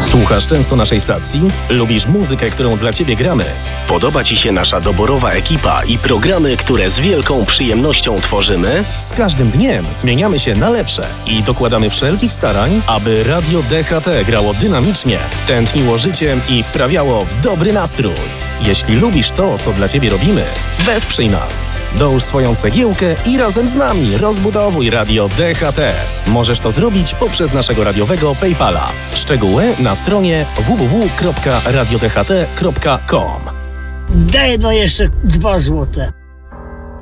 Słuchasz często naszej stacji? Lubisz muzykę, którą dla Ciebie gramy? Podoba Ci się nasza doborowa ekipa i programy, które z wielką przyjemnością tworzymy? Z każdym dniem zmieniamy się na lepsze i dokładamy wszelkich starań, aby Radio DHT grało dynamicznie, tętniło życiem i wprawiało w dobry nastrój. Jeśli lubisz to, co dla Ciebie robimy, wesprzyj nas. Dołóż swoją cegiełkę i razem z nami rozbudowuj Radio DHT. Możesz to zrobić poprzez naszego radiowego PayPala. Szczegóły na stronie www.radiodht.com. Daj no jeszcze 2 złote.